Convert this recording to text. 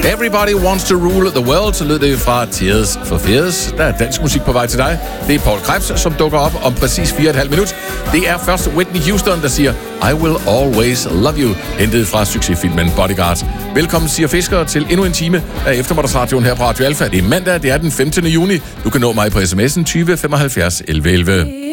Everybody Wants to Rule the World, så lød det fra Tears for Fears. Der er dansk musik på vej til dig. Det er Paul Krebs, som dukker op om præcis 4,5 minut. Det er først Whitney Houston, der siger I Will Always Love You, hentet fra succesfilmen Bodyguard. Velkommen, siger Fisker, til endnu en time af eftermiddagsradioen her på Radio Alfa. Det er mandag, det er den 15. juni. Du kan nå mig på sms'en 20 75 11 11.